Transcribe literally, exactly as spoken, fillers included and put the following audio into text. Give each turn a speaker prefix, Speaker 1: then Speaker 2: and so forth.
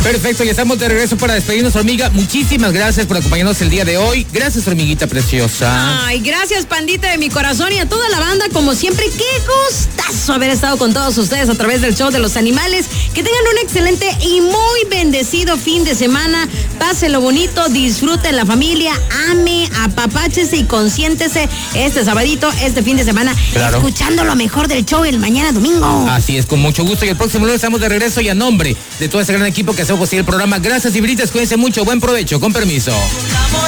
Speaker 1: Perfecto, ya estamos de regreso para despedirnos, hormiga. Muchísimas gracias por acompañarnos el día de hoy. Gracias, hormiguita preciosa.
Speaker 2: Ay, gracias, pandita de mi corazón, y a toda la banda, como siempre. Qué gustazo haber estado con todos ustedes a través del show de los animales. Que tengan un excelente y muy bendecido fin de semana. Pásenlo bonito, disfruten la familia, ame, apapáchese y consiéntese este sabadito, este fin de semana, claro, escuchando lo mejor del show el mañana domingo.
Speaker 1: Así es, con mucho gusto, y el próximo lunes estamos de regreso, y a nombre de todo ese gran equipo que hace posible el programa, gracias y britas, cuídense mucho, buen provecho, con permiso.